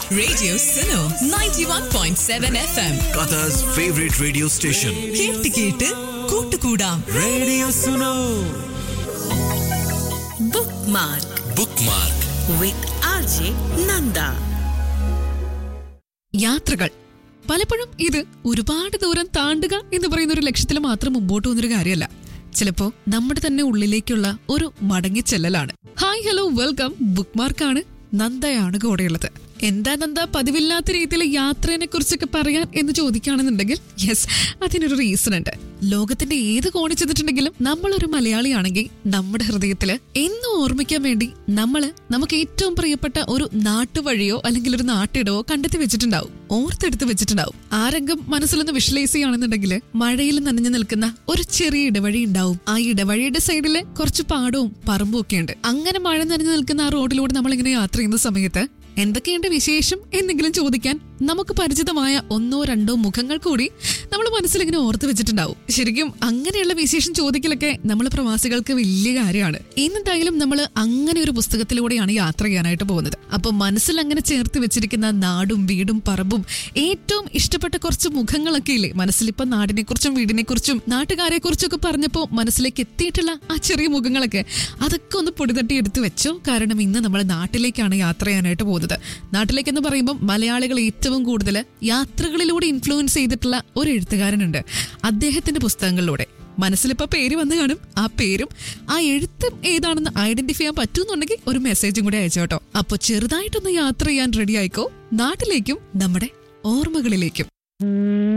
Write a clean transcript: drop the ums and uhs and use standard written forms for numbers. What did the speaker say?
Radio Suno 91.7 FM. Qatar's favorite radio station. കേട്ട് കൂട്ടുകൂടാം. Radio Suno. Bookmark Bookmark. with RJ Nanda. യാത്രകൾ പലപ്പോഴും ഇത് ഒരുപാട് ദൂരം താണ്ടുക എന്ന് പറയുന്ന ഒരു ലക്ഷ്യത്തിൽ മാത്രം മുമ്പോട്ട് വന്നൊരു കാര്യമല്ല. ചിലപ്പോ നമ്മുടെ തന്നെ ഉള്ളിലേക്കുള്ള ഒരു മടങ്ങിച്ചെല്ലലാണ്. Hi hello welcome. ബുക്ക്മാർക്കാണ്. നന്ദയാണ് കൂടെയുള്ളത്. എന്താ നന്ദ പതിവില്ലാത്ത രീതിയിൽ യാത്രയെ കുറിച്ചൊക്കെ പറയാൻ എന്ന് ചോദിക്കുകയാണെന്നുണ്ടെങ്കിൽ യെസ്, അതിനൊരു റീസൺ ഉണ്ട്. ലോകത്തിന്റെ ഏത് കോണിൽ ചെന്നിട്ടുണ്ടെങ്കിലും നമ്മളൊരു മലയാളിയാണെങ്കിൽ നമ്മുടെ ഹൃദയത്തില് എന്നും ഓർമ്മിക്കാൻ വേണ്ടി നമുക്ക് ഏറ്റവും പ്രിയപ്പെട്ട ഒരു നാട്ടുവഴിയോ അല്ലെങ്കിൽ ഒരു നാട്ടിടവോ കണ്ടെത്തി വെച്ചിട്ടുണ്ടാവും, ഓർത്തെടുത്ത് വെച്ചിട്ടുണ്ടാവും. ആരെങ്കിലും മനസ്സിലൊന്ന് വിഷ്വലൈസ് ചെയ്യുകയാണെന്നുണ്ടെങ്കിൽ മഴയിൽ നനഞ്ഞു നിൽക്കുന്ന ഒരു ചെറിയ ഇടവഴി ഉണ്ടാവും. ആ ഇടവഴിയുടെ സൈഡില് കുറച്ച് പാടവും പറമ്പും ഒക്കെ ഉണ്ട്. അങ്ങനെ മഴ നനഞ്ഞു നിൽക്കുന്ന ആ റോഡിലൂടെ നമ്മളിങ്ങനെ യാത്ര ചെയ്യുന്ന സമയത്ത് എന്തൊക്കെയുണ്ട് വിശേഷം എന്തെങ്കിലും ചോദിക്കാൻ നമുക്ക് പരിചിതമായ ഒന്നോ രണ്ടോ മുഖങ്ങൾ കൂടി നമ്മൾ മനസ്സിലിങ്ങനെ ഓർത്ത് വെച്ചിട്ടുണ്ടാവും. ശരിക്കും അങ്ങനെയുള്ള വിശേഷം ചോദിക്കലൊക്കെ നമ്മൾ പ്രവാസികൾക്ക് വലിയ കാര്യമാണ്. ഇന്നെന്തായാലും നമ്മൾ അങ്ങനെ ഒരു പുസ്തകത്തിലൂടെയാണ് യാത്ര ചെയ്യാനായിട്ട് പോകുന്നത്. അപ്പൊ മനസ്സിൽ അങ്ങനെ ചേർത്ത് വെച്ചിരിക്കുന്ന നാടും വീടും പറമ്പും ഏറ്റവും ഇഷ്ടപ്പെട്ട കുറച്ച് മുഖങ്ങളൊക്കെ ഇല്ലേ മനസ്സിലിപ്പോ? നാടിനെ കുറിച്ചും വീടിനെ കുറിച്ചും നാട്ടുകാരെ കുറിച്ചൊക്കെ പറഞ്ഞപ്പോ മനസ്സിലേക്ക് എത്തിയിട്ടുള്ള ആ ചെറിയ മുഖങ്ങളൊക്കെ അതൊക്കെ ഒന്ന് പൊടിതട്ടി എടുത്ത് വെച്ചോ. കാരണം ഇന്ന് നമ്മൾ നാട്ടിലേക്കാണ് യാത്ര ചെയ്യാനായിട്ട് പോകുന്നത്. നാട്ടിലേക്കെന്ന് പറയുമ്പോൾ മലയാളികൾ ഏറ്റവും കൂടുതൽ യാത്രകളിലൂടെ ഇൻഫ്ലുവൻസ് ചെയ്തിട്ടുള്ള ഒരു എഴുത്തുകാരനുണ്ട്. അദ്ദേഹത്തിന്റെ പുസ്തകങ്ങളിലൂടെ മനസ്സിലിപ്പോ പേര് വന്നു കാണും. ആ പേരും ആ എഴുത്തും ഏതാണെന്ന് ഐഡന്റിഫൈ ചെയ്യാൻ പറ്റുമെന്നുണ്ടെങ്കിൽ ഒരു മെസ്സേജും കൂടെ അയച്ചോട്ടോ. അപ്പൊ ചെറുതായിട്ടൊന്ന് യാത്ര ചെയ്യാൻ റെഡി ആയിക്കോ, നാട്ടിലേക്കും നമ്മുടെ ഓർമ്മകളിലേക്കും.